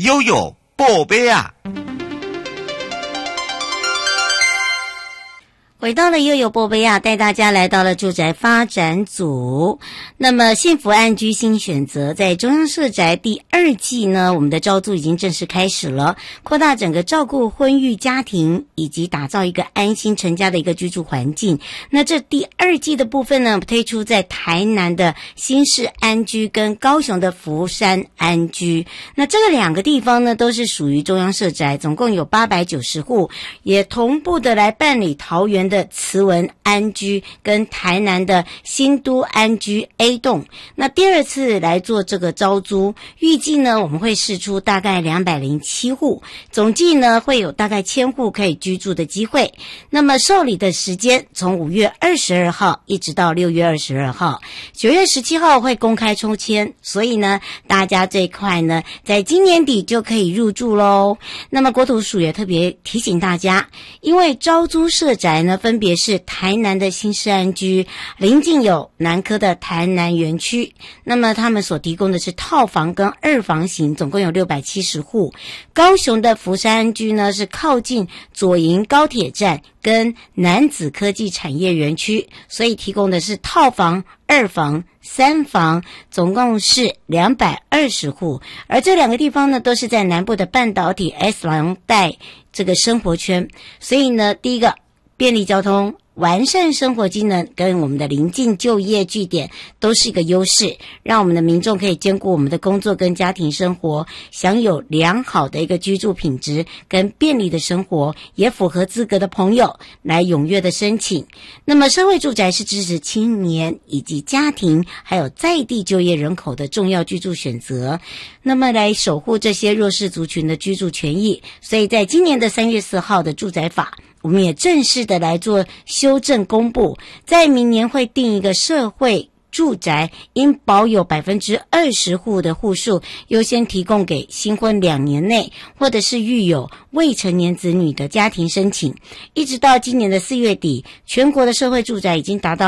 悠悠宝贝啊。 回到了悠悠波贝亚，带大家来到了住宅发展组。那么幸福安居新选择在中央社宅第2季呢，我们的招租已经正式开始了，扩大整个照顾婚育家庭以及打造一个安心成家的一个居住环境。那这第2季的部分呢，推出在台南的新市安居跟高雄的福山安居。那这个2个地方呢，都是属于中央社宅，总共有890户，也同步的来办理桃园的慈文安居跟台南的新都安居 A 栋。那第2次来做这个招租，预计呢我们会释出大概207户，总计呢会有大概1000户可以居住的机会。那么受理的时间从5月22号一直到6月22号，9月17号会公开抽签，所以呢大家这一块呢在今年底就可以入住咯。那么国土署也特别提醒大家，因为招租社宅呢分别是台南的新市安居，邻近有南科的台南园区，那么他们所提供的是套房跟2房型，总共有670户。高雄的福山安居呢是靠近左营高铁站跟楠梓科技产业园区，所以提供的是套房、2房、3房，总共是220户。而这2个地方呢都是在南部的半导体 S 廊带这个生活圈，所以呢第一个便利交通、完善生活机能跟我们的邻近就业据点都是一个优势，让我们的民众可以兼顾我们的工作跟家庭生活，享有良好的一个居住品质跟便利的生活，也符合资格的朋友来踊跃的申请。那么社会住宅是支持青年以及家庭还有在地就业人口的重要居住选择，那么来守护这些弱势族群的居住权益。所以在今年的3月4号的住宅法，我们也正式的来做修正公布，在明年会定一个社会住宅应保有 20% 户的户数优先提供给新婚2年内或者是育有未成年子女的家庭申请。一直到今年的4月底，全国的社会住宅已经达到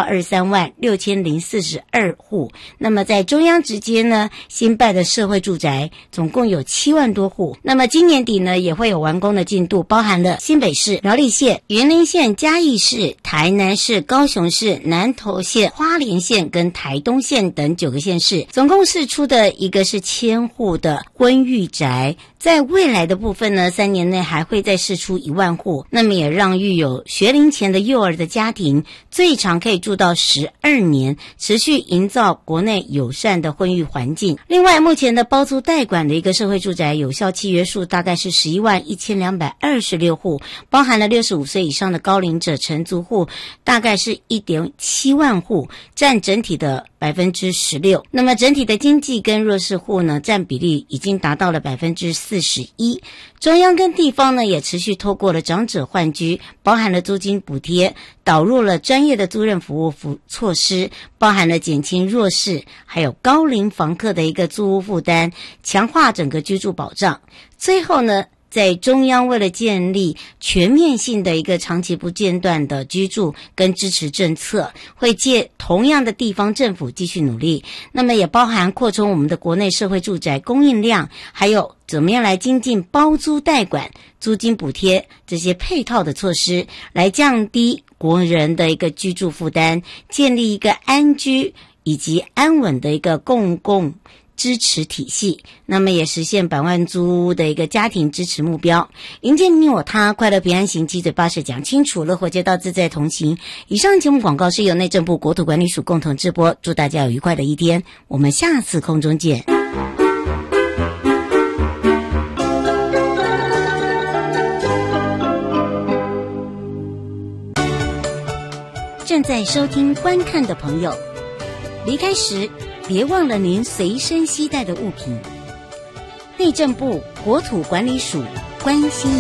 236042户。那么在中央直接呢，新办的社会住宅总共有7万多户。那么今年底呢，也会有完工的进度，包含了新北市、苗栗县、云林县、嘉义市、台南市、高雄市、南投县、花莲县跟台东县等9个县市，总共释出的一个是1000户的婚育宅。在未来的部分呢，3年内还会再释出1万户，那么也让育有学龄前的幼儿的家庭最长可以住到12年，持续营造国内友善的婚育环境。另外，目前的包租代管的一个社会住宅有效契约数大概是111226户，包含了65岁以上的高龄者承租户大概是 1.7 万户，占整体的 16%。 那么整体的经济跟弱势户呢，占比例已经达到了 41%。中央跟地方呢也持续透过了长者换居，包含了租金补贴，导入了专业的租赁服务措施，包含了减轻弱势还有高龄房客的一个租屋负担，强化整个居住保障。最后呢，在中央为了建立全面性的一个长期不间断的居住跟支持政策，会借同样的地方政府继续努力，那么也包含扩充我们的国内社会住宅供应量，还有怎么样来精进包租代管、租金补贴这些配套的措施，来降低国人的一个居住负担，建立一个安居以及安稳的一个公共支持体系，那么也实现100万租屋的一个家庭支持目标，迎接你我他，快乐平安行，七嘴八舌讲清楚，乐活街道自在同行。以上节目广告是由内政部国土管理署共同制播，祝大家有愉快的一天，我们下次空中见。正在收听观看的朋友，离开时别忘了您随身携带的物品。内政部国土管理署关心